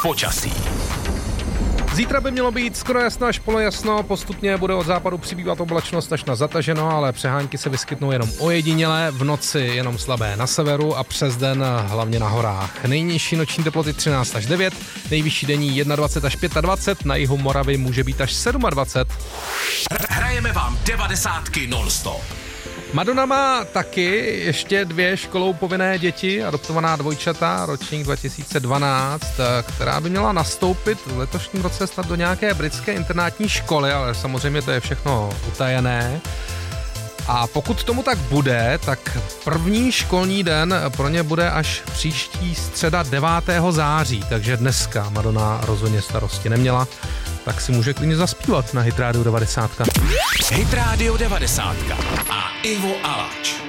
počasí. Zítra by mělo být skoro jasno až polojasno, postupně bude od západu přibývat oblačnost až na zataženo, ale přehánky se vyskytnou jenom ojediněle, v noci jenom slabé na severu a přes den hlavně na horách. Nejnižší noční teploty 13 až 9, nejvyšší denní 21 až 25, na jihu Moravy může být až 27. Hrajeme vám 90 non-stop. Madonna má taky ještě 2 školou povinné děti, adoptovaná dvojčata, ročník 2012, která by měla nastoupit v letošním roce snad do nějaké britské internátní školy, ale samozřejmě to je všechno utajené. A pokud tomu tak bude, tak první školní den pro ně bude až příští středa 9. září, takže dneska Madonna rozhodně starosti neměla, tak si může klidně zaspívat na Hit Radio 90. Hit Radio 90 a Ivo Alač.